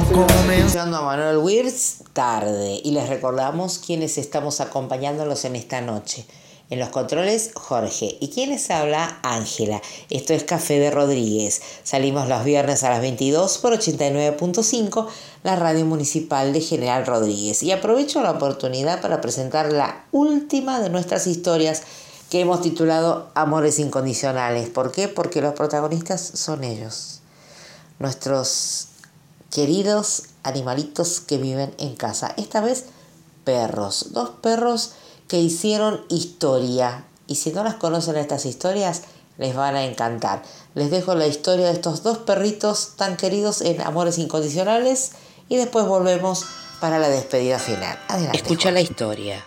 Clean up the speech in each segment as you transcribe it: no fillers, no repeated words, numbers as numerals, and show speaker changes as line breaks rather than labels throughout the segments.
Escuchando a Manuel Wirtz, Tarde, y les recordamos quiénes estamos acompañándolos en esta noche. En los controles, Jorge, y quien les habla, Ángela. Esto es Café de Rodríguez. Salimos los viernes a las 22 por 89.5, la radio municipal de General Rodríguez. Y aprovecho la oportunidad para presentar la última de nuestras historias que hemos titulado Amores Incondicionales. ¿Por qué? Porque los protagonistas son ellos, nuestros queridos animalitos que viven en casa. Esta vez perros, 2 perros que hicieron historia. Y si no las conocen estas historias, les van a encantar. Les dejo la historia de estos 2 perritos tan queridos en Amores Incondicionales y después volvemos para la despedida final. Adelante. Escucha la historia.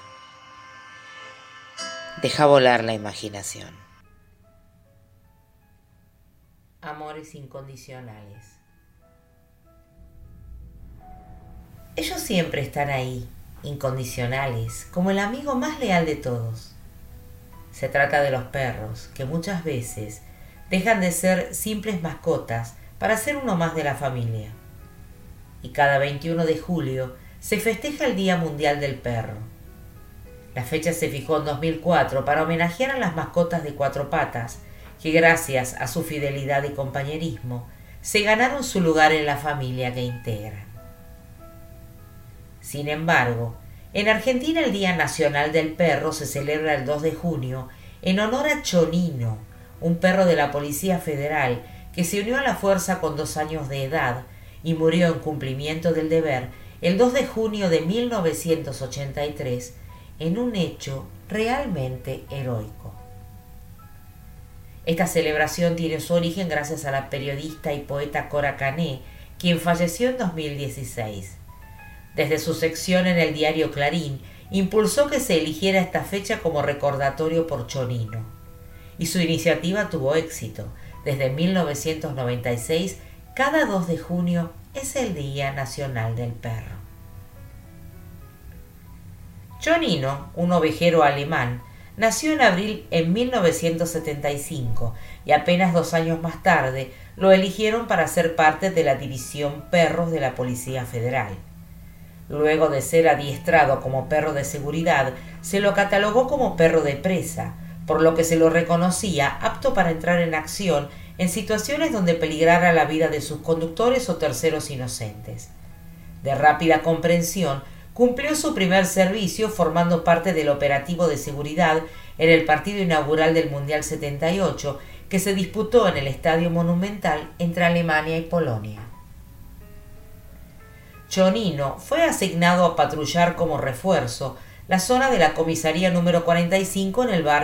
Deja volar la imaginación. Amores incondicionales. Ellos siempre están ahí, incondicionales, como el amigo más leal de todos. Se trata de los perros, que muchas veces dejan de ser simples mascotas para ser uno más de la familia. Y cada 21 de julio se festeja el Día Mundial del Perro. La fecha se fijó en 2004 para homenajear a las mascotas de 4 patas, que gracias a su fidelidad y compañerismo se ganaron su lugar en la familia que integran. Sin embargo, en Argentina el Día Nacional del Perro se celebra el 2 de junio en honor a Chonino, un perro de la Policía Federal que se unió a la fuerza con 2 años de edad y murió en cumplimiento del deber el 2 de junio de 1983 en un hecho realmente heroico. Esta celebración tiene su origen gracias a la periodista y poeta Cora Cané, quien falleció en 2016. Desde su sección en el diario Clarín, impulsó que se eligiera esta fecha como recordatorio por Chonino. Y su iniciativa tuvo éxito. Desde 1996, cada 2 de junio es el Día Nacional del Perro. Chonino, un ovejero alemán, nació en abril en 1975 y apenas 2 años más tarde lo eligieron para ser parte de la División Perros de la Policía Federal. Luego de ser adiestrado como perro de seguridad, se lo catalogó como perro de presa, por lo que se lo reconocía apto para entrar en acción en situaciones donde peligrara la vida de sus conductores o terceros inocentes. De rápida comprensión, cumplió su primer servicio formando parte del operativo de seguridad en el partido inaugural del Mundial 78, que se disputó en el Estadio Monumental entre Alemania y Polonia. Chonino fue asignado a patrullar como refuerzo la zona de la comisaría número 45 en el barrio